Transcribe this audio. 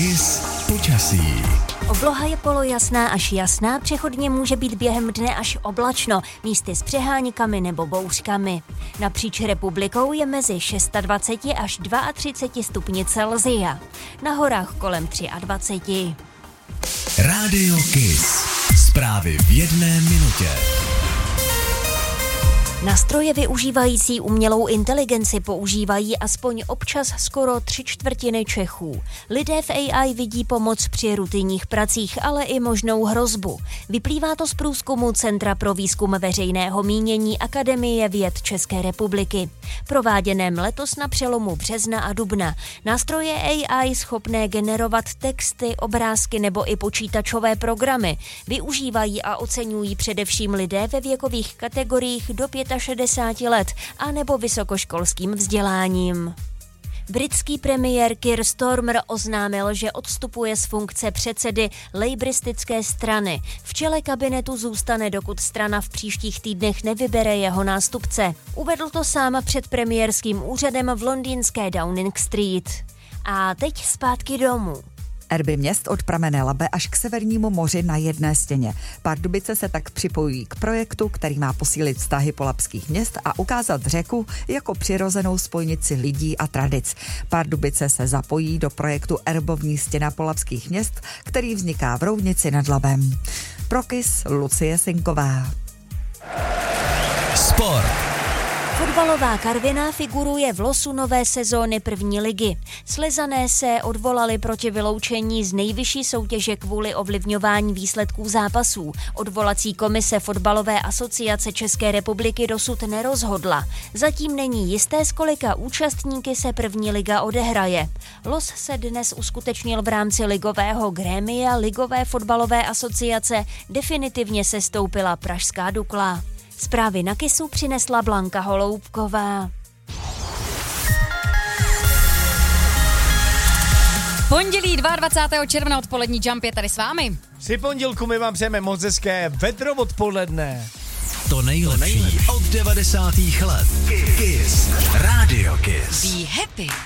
KISS počasí. Obloha je polojasná až jasná, přechodně může být během dne až oblačno, místy s přeháňkami nebo bouřkami. Napříč republikou je mezi 26 až 32 stupni Celsia. Na horách kolem 23. Rádio KISS. Zprávy v 1 minutě. Nástroje využívající umělou inteligenci používají aspoň občas skoro 3/4 Čechů. Lidé v AI vidí pomoc při rutinních pracích, ale i možnou hrozbu. Vyplývá to z průzkumu Centra pro výzkum veřejného mínění Akademie věd České republiky. Prováděném letos na přelomu března a dubna. Nástroje AI schopné generovat texty, obrázky nebo i počítačové programy využívají a oceňují především lidé ve věkových kategoriích do 65 let a nebo vysokoškolským vzděláním. Britský premiér Keir Starmer oznámil, že odstupuje z funkce předsedy lejbristické strany. V čele kabinetu zůstane, dokud strana v příštích týdnech nevybere jeho nástupce. Uvedl to sám před premiérským úřadem v londýnské Downing Street. A teď zpátky domů. Erby měst od pramene Labe až k Severnímu moři na jedné stěně. Pardubice se tak připojují k projektu, který má posílit vztahy polabských měst a ukázat řeku jako přirozenou spojnici lidí a tradic. Pardubice se zapojí do projektu Erbovní stěna polabských měst, který vzniká v Roudnici nad Labem. Pro KISS Lucie Sinková. Sport. Fotbalová Karviná figuruje v losu nové sezóny první ligy. Slezané se odvolali proti vyloučení z nejvyšší soutěže kvůli ovlivňování výsledků zápasů. Odvolací komise Fotbalové asociace České republiky dosud nerozhodla. Zatím není jisté, s kolika účastníky se první liga odehraje. Los se dnes uskutečnil v rámci ligového grémia Ligové fotbalové asociace, definitivně sestoupila pražská Dukla. Zprávy na KISSu přinesla Blanka Holoubková. Pondělí 22. června odpolední Jump je tady s vámi. Při pondělku my vám přejeme moc hezké vedro odpoledne. To nejlepší od 90. let. KISS. Rádio KISS. Be happy.